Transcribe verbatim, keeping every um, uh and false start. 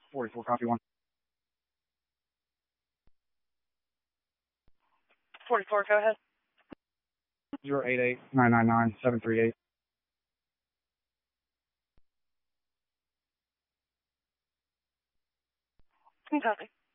forty-four, copy one. forty-four, go ahead. zero eight eight, nine nine nine, seven three eight. Copy.